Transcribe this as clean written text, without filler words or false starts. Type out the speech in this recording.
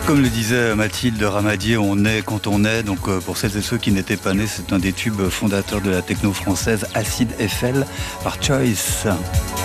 Comme le disait Mathilde Ramadier, on est quand on est. Donc pour celles et ceux qui n'étaient pas nés, c'est un des tubes fondateurs de la techno française, Acid FL par Choice.